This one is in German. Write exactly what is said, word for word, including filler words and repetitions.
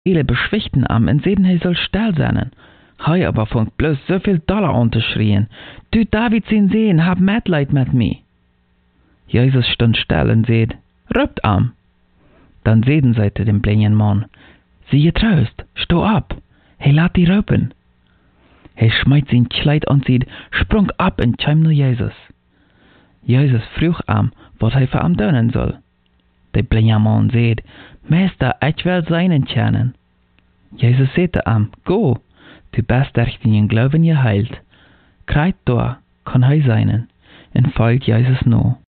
Ele beschwichten am en zeiden hij soll still sein. Hij aber fangt bloß so viel Dollar an zu schrien. Du David sein Sehen, hab Mitleid mit mir. Jesus stund still und seht, rupt am. Dann seiden sie zu dem blinden Mann, siehe Trost, steh ab, hij laat die rupen. Hij schmeißt sein Kleid an sieht, sprung ab und kam nach Jesus. Jesus vroeg am, was hij für am doen soll. Der blinde Mann seht, Meister, ich will seinen kennen. Jesus sagte am, go, du bist durch den Glauben geheilt. Kreit da, kann hij seinen, und folgt Jesus nach.